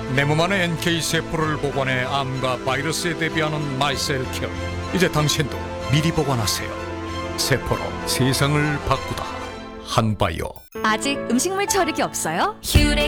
내 몸 안에 NK세포를 보관해 암과 바이러스에 대비하는 마이셀케어. 이제 당신도 미리 보관하세요. 세포로 세상을 바꾸다. 한바이오. 아직 음식물 처리기 없어요? 휴레